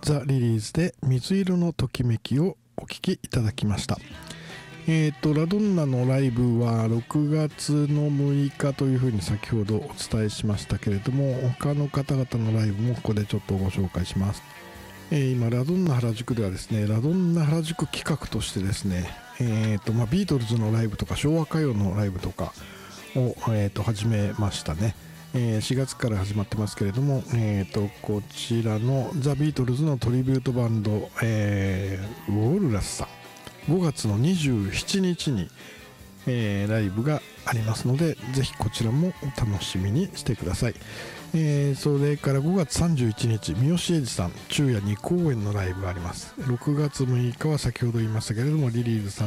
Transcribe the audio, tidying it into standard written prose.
ザ・リリーズで水色のときめきをお聴きいただきました。ラドンナのライブは6月の6日というふうに先ほどお伝えしましたけれども、他の方々のライブもここでちょっとご紹介します。今ラドンナ原宿ではですね、ラドンナ原宿企画としてですね、ビートルズのライブとか昭和歌謡のライブとかを、始めましたね。4月から始まってますけれども、こちらのザ・ビートルズのトリビュートバンド、ウォールラスさん、5月の27日に、ライブがありますので、ぜひこちらもお楽しみにしてください。それから5月31日、三好英二さん昼夜2公演のライブがあります。6月6日は先ほど言いましたけれども、リリーズさん